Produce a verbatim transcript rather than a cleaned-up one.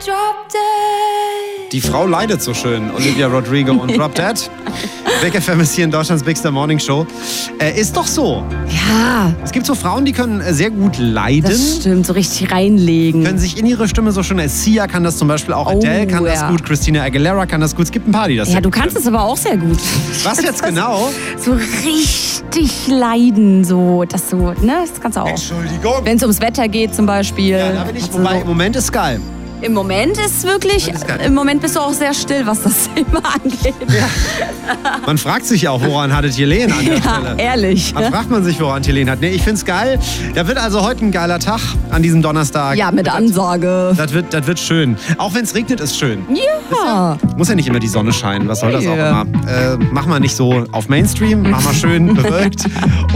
Drop Dead. Die Frau leidet so schön, Olivia Rodrigo und Drop Dead. Weg F M ist hier in Deutschlands Big Star Morning Show. Äh, ist doch so. Ja. Es gibt so Frauen, die können sehr gut leiden. Das stimmt, so richtig reinlegen. Können sich in ihre Stimme so schön... Sia kann das zum Beispiel auch, Oh, Adele kann das ja. gut, Christina Aguilera kann das gut. Es gibt ein paar, die das Ja, sehr du gut kannst können. es aber auch sehr gut. Was jetzt genau? So richtig leiden, so, das so, ne, das kannst du auch. Entschuldigung. Wenn es ums Wetter geht zum Beispiel. Ja, da bin ich, Also wobei, so, im Moment ist geil. Im Moment ist wirklich, Das ist geil. im Moment bist du auch sehr still, was das Thema angeht. Man fragt sich auch, woran hattet ihr Lehen an der Ja, Stelle? ehrlich. Da Ne? fragt man sich, woran Helene hat. Nee, ich find's geil. Da wird also heute ein geiler Tag an diesem Donnerstag. Ja, mit das, Ansage. Das wird, das wird schön. Auch wenn es regnet, ist schön. Ja. Muss ja nicht immer die Sonne scheinen. Was soll das auch Ja. immer? Äh, mach mal nicht so auf Mainstream. Mach mal schön bewölkt.